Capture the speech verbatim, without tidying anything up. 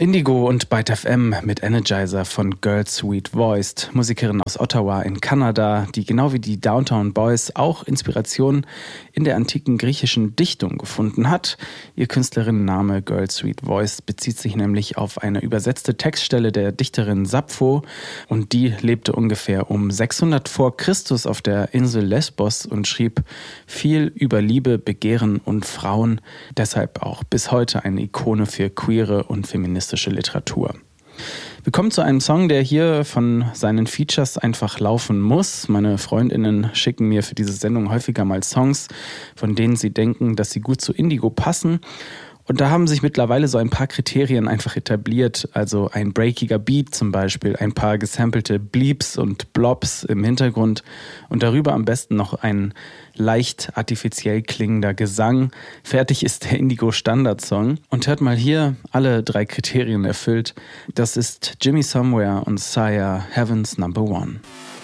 Indigo und Byte F M mit Energizer von Girl Sweet Voiced, Musikerin aus Ottawa in Kanada, die genau wie die Downtown Boys auch Inspiration in der antiken griechischen Dichtung gefunden hat. Ihr Künstlerinnenname Girl Sweet Voiced bezieht sich nämlich auf eine übersetzte Textstelle der Dichterin Sappho und die lebte ungefähr um sechshundert vor Christus auf der Insel Lesbos und schrieb viel über Liebe, Begehren und Frauen, deshalb auch bis heute eine Ikone für queere und feministische Literatur. Wir kommen zu einem Song, der hier von seinen Features einfach laufen muss. Meine Freundinnen schicken mir für diese Sendung häufiger mal Songs, von denen sie denken, dass sie gut zu Indigo passen. Und da haben sich mittlerweile so ein paar Kriterien einfach etabliert, also ein breakiger Beat zum Beispiel, ein paar gesampelte Bleeps und Blobs im Hintergrund und darüber am besten noch ein leicht artifiziell klingender Gesang. Fertig ist der Indigo-Standardsong. Und hört mal hier, alle drei Kriterien erfüllt. Das ist Jimmy Somewhere und Sia, Heaven's Number One.